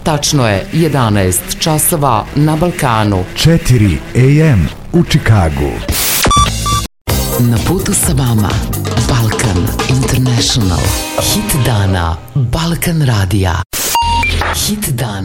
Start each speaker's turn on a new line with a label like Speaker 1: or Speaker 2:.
Speaker 1: Tačno je 11 časova na Balkanu.
Speaker 2: 4 AM u Čikagu.
Speaker 1: Na putu sa vama Balkan International. Hit dana Balkan radija. Hit dana.